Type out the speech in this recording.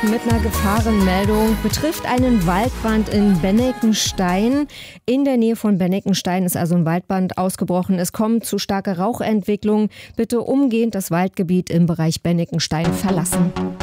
mit einer Gefahrenmeldung. Betrifft einen Waldbrand in Benneckenstein. In der Nähe von Benneckenstein ist also ein Waldbrand ausgebrochen. Es kommt zu starker Rauchentwicklung. Bitte umgehend das Waldgebiet im Bereich Benneckenstein verlassen.